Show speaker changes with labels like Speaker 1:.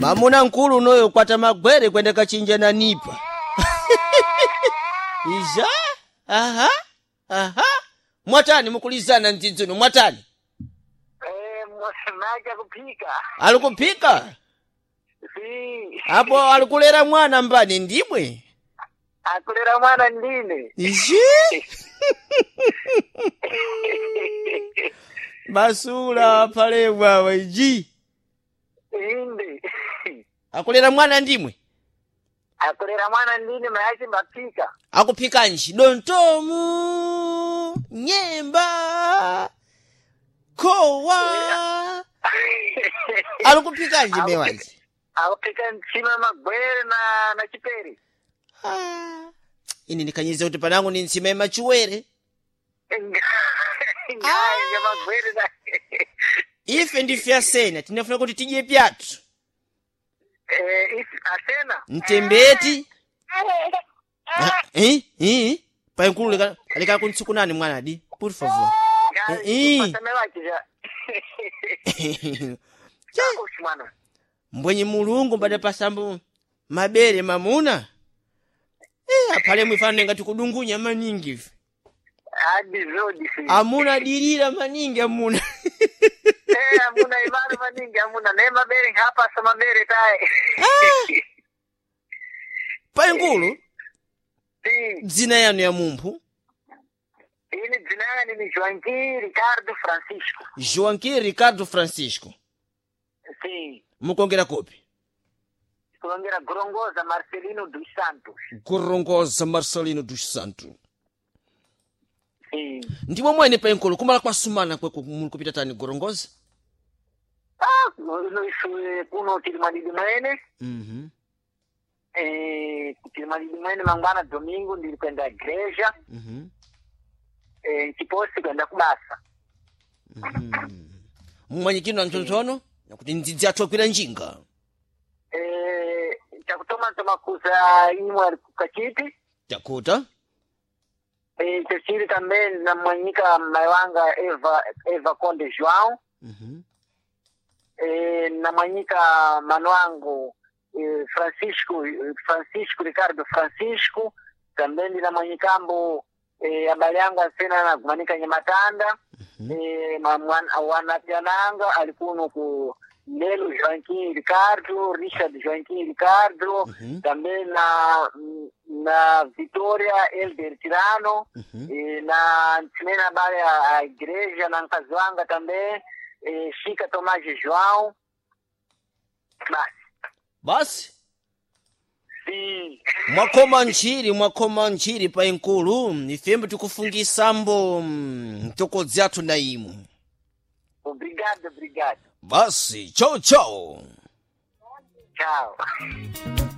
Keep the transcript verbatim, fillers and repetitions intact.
Speaker 1: Mamuna nkulu noyo kwata magwere kwenda kachinja na nipa. Ija? Aha. Aha. Mwatani mukulizana ntizuno mwatani?
Speaker 2: Eh, mwasemaja kupika.
Speaker 1: Alikupika?
Speaker 2: Si.
Speaker 1: Hapo alikulera mwana mbani ndimwe?
Speaker 2: Akulera mwana ndine.
Speaker 1: Iji? Basula pale bwawa iji.
Speaker 2: Inde.
Speaker 1: Akulera mwana ndimwe?
Speaker 2: Akulera mwana ndine mayachi mbapika.
Speaker 1: Akupika nchi dontomu nyemba kowa. Alikupika nchi mewazi?
Speaker 2: Akupika nchima magwere na na chiperi.
Speaker 1: Ah. Ini nikanyize kuti panangu ni nsima machuwere.
Speaker 2: Ngaya magwere na.
Speaker 1: Ife ndife asena tinafuna kuti tije pyatu.
Speaker 2: Eh, ife asena.
Speaker 1: Ntembeti. Eh? Eh? Pa nkulu leka leka kuntsukunani mwana di. Por favor.
Speaker 2: Eh. Pasamelaje ja.
Speaker 1: Mbwenye mulungu mbada pasambu mabere mamuna. Eh, apale mwifano ngati kudungunya maningi ife.
Speaker 2: Adi zodi si.
Speaker 1: Amuna dirira maningi amuna.
Speaker 2: Eh, amuna imani maningi amuna nema bere hapa sama bere tae.
Speaker 1: Ah. Pa nkulu?
Speaker 2: Si.
Speaker 1: Dzina yanu ya mumphu?
Speaker 2: Ini dzina yanu ni Joaquim Ricardo Francisco.
Speaker 1: Joaquim Ricardo Francisco.
Speaker 2: Si.
Speaker 1: Mukongera kopi?
Speaker 2: Kulongera Gorongosa Marcelino dos Santos.
Speaker 1: Gorongosa Marcelino dos Santos.
Speaker 2: Si.
Speaker 1: Ndimo mwene pa nkulu kumala kwa sumana kwe kupita tani Gorongosa?
Speaker 2: Ah, no isu kuno tilimadidi mwene.
Speaker 1: Mhm.
Speaker 2: Eh, tilimadidi mwene mangana domingo nilikwenda igreja.
Speaker 1: Mhm.
Speaker 2: Eh, kiposi kwenda kubasa.
Speaker 1: Mhm. Mwanyikino ntontono kuti ndzidzi athu akwira njinga.
Speaker 2: Eh, chakutoma ntomakuza imwe kukachiti.
Speaker 1: Chakuta?
Speaker 2: Eh, chachiri tambe na mwanyika maiwanga Eva Eva Conde João.
Speaker 1: Mhm.
Speaker 2: Eh, na mwanyika manwangu eh, Francisco Francisco Ricardo Francisco tambe na mwanyikambo eh, abali yangu asena na kumanika nyamatanda.
Speaker 1: Mhm.
Speaker 2: Eh, wanapyananga alikuwa ku Nelo Joaquim Ricardo, Richard Joaquim Ricardo,
Speaker 1: Mhm.
Speaker 2: também na na Vitória Elder Tirano,
Speaker 1: Mhm.
Speaker 2: e na Ntimena Bale a igreja na Nkazwanga também, e Chica Tomás de João. Mas
Speaker 1: Basi?
Speaker 2: sim.
Speaker 1: Mwakoma nchiri, mwakoma nchiri pa nkulu, ifembe tukufungisambo ntokodzi athu na imu.
Speaker 2: Obrigado, obrigado.
Speaker 1: Basi, tchau tchau.
Speaker 2: Tchau.